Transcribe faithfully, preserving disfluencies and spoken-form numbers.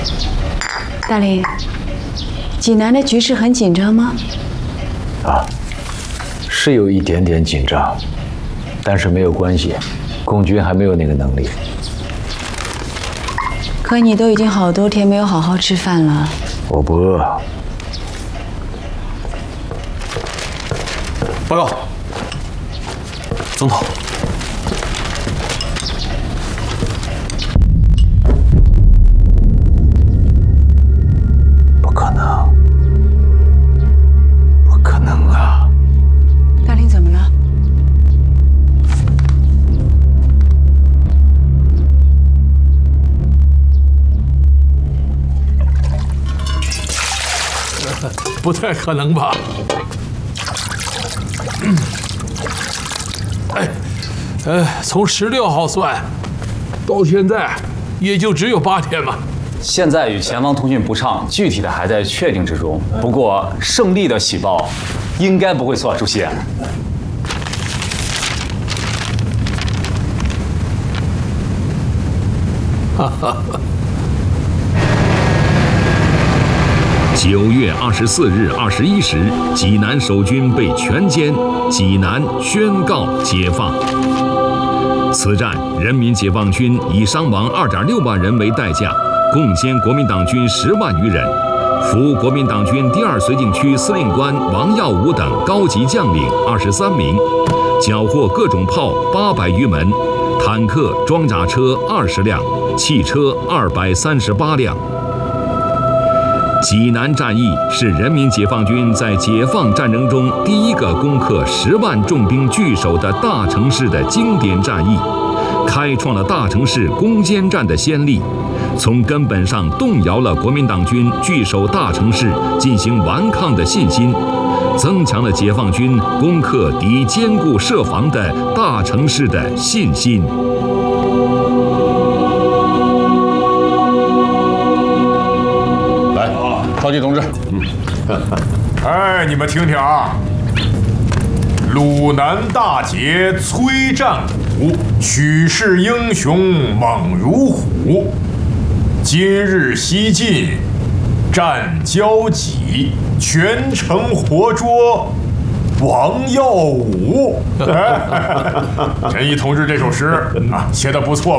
大林，济南的局势很紧张吗？ 啊，是有一点点紧张，但是没有关系，共军还没有那个能力。 可你都已经好多天没有好好吃饭了。 我不饿。 报告，总统。 不太可能吧？嗯，哎，呃，从十六号算，到现在也就只有八天嘛。 现在与前方通讯不畅，具体的还在确定之中。不过胜利的喜报，应该不会错，主席。 哈哈。 九月二十四日二十一时，济南守军被全歼，济南宣告解放。此战，人民解放军以伤亡二点六万人为代价，共歼国民党军十万余人，俘国民党军第二绥靖区司令官王耀武等高级将领二十三名，缴获各种炮八百余门，坦克、装甲车二十辆，汽车二百三十八辆。 济南战役是人民解放军在解放战争中第一个攻克十万重兵据守的大城市的经典战役，开创了大城市攻坚战的先例，从根本上动摇了国民党军据守大城市进行顽抗的信心，增强了解放军攻克敌坚固设防的大城市的信心。 高级同志，嗯， 哎，你们听听啊，鲁南大捷摧战鼓，取势英雄猛如虎。今日西进，战交戟，全城活捉王耀武。哎，仁义同志这首诗啊，写得不错。